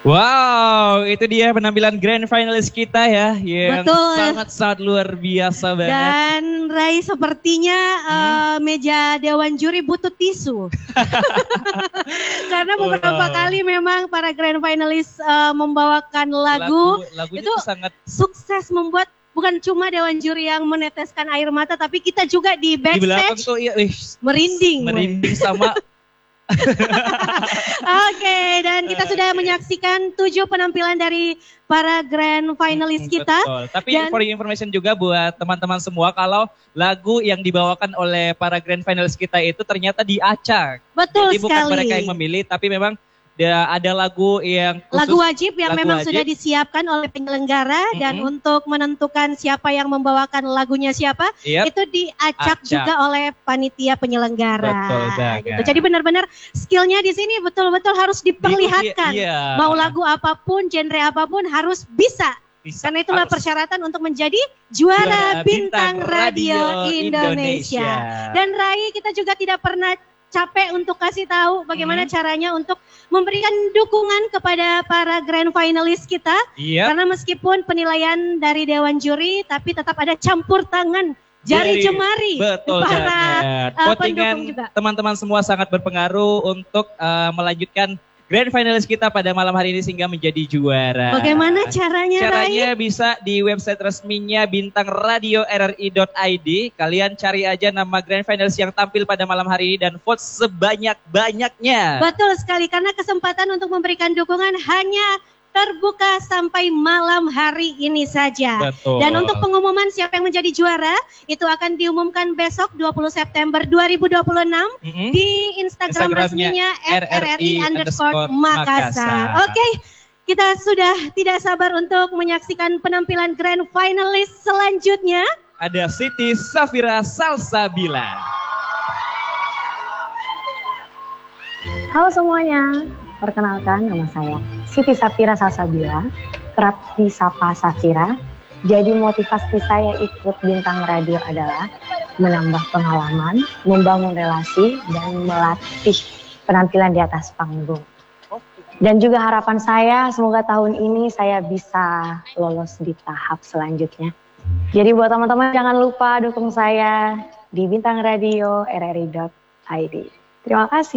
Wow, itu dia penampilan grand finalis kita ya, yang sangat-sangat luar biasa banget. Dan Rai sepertinya meja Dewan Juri butuh tisu. Karena beberapa kali memang para grand finalis membawakan lagu itu sangat sukses membuat bukan cuma Dewan Juri yang meneteskan air mata, tapi kita juga di backstage tuh, merinding sama. Oke, dan kita sudah menyaksikan 7 penampilan dari para grand finalis kita. Betul. Tapi for information juga buat teman-teman semua, kalau lagu yang dibawakan oleh para grand finalis kita itu ternyata diacak. Betul. Jadi bukan mereka yang memilih, tapi memang ada lagu yang khusus, lagu wajib yang memang sudah disiapkan oleh penyelenggara dan untuk menentukan siapa yang membawakan lagunya siapa itu diacak juga oleh panitia penyelenggara. Betul banget. Gitu. Jadi benar-benar skillnya di sini betul-betul harus diperlihatkan. Mau lagu apapun, genre apapun harus bisa. Karena itulah persyaratan untuk menjadi juara bintang radio Indonesia. Dan Rai, kita juga tidak pernah capek untuk kasih tahu bagaimana caranya untuk memberikan dukungan kepada para grand finalis kita. Karena meskipun penilaian dari Dewan Juri, tapi tetap ada campur tangan jari jemari. Betul para votingan teman-teman semua sangat berpengaruh untuk melanjutkan grand finalis kita pada malam hari ini sehingga menjadi juara. Bagaimana caranya, Caranya bisa di website resminya bintangradioRRI.id. Kalian cari aja nama grand finalis yang tampil pada malam hari ini dan vote sebanyak-banyaknya. Betul sekali, karena kesempatan untuk memberikan dukungan hanya terbuka sampai malam hari ini saja. Betul. Dan untuk pengumuman siapa yang menjadi juara itu akan diumumkan besok 20 September 2026 di Instagram resminya @RRI_Makassar. Oke, kita sudah tidak sabar untuk menyaksikan penampilan grand finalis selanjutnya. Ada Siti Safira Salsabila. Halo semuanya. Perkenalkan, nama saya Siti Safira Salsabila, kerap disapa Safira. Jadi motivasi saya ikut bintang radio adalah menambah pengalaman, membangun relasi, dan melatih penampilan di atas panggung. Dan juga harapan saya semoga tahun ini saya bisa lolos di tahap selanjutnya. Jadi buat teman-teman jangan lupa dukung saya di Bintang Radio RRI.id. Terima kasih.